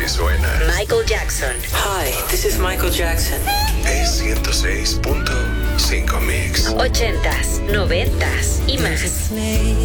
que suena. Michael Jackson. Hi, this is Michael Jackson. Es 106.5 Mix. 80s, 90s y más.